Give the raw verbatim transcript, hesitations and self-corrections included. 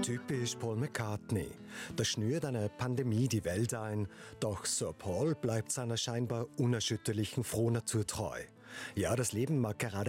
Typisch Paul McCartney. Da schnürt eine Pandemie die Welt ein, doch Sir Paul bleibt seiner scheinbar unerschütterlichen Frohnatur treu. Ja, das Leben mag gerade